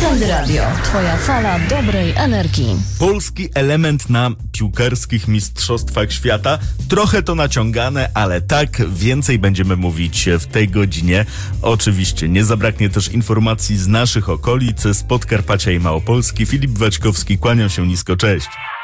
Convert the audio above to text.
Weekend Radio. Twoja fala dobrej energii. Polski element na piłkarskich mistrzostwach świata. Trochę to naciągane, ale tak, więcej będziemy mówić w tej godzinie. Oczywiście nie zabraknie też informacji z naszych okolic, z Podkarpacia i Małopolski. Filip Waćkowski, kłaniam się nisko, cześć.